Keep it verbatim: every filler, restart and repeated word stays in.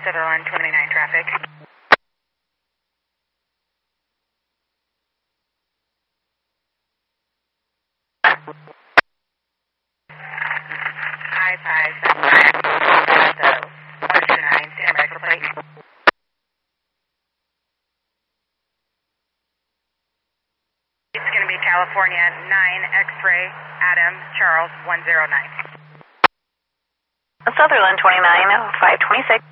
Sutherland twenty-nine traffic. Five five seven nine. one two nine. Stand by for plate. It's going to be California nine X-ray Adam Charles one zero nine. Sutherland twenty-nine five twenty-six.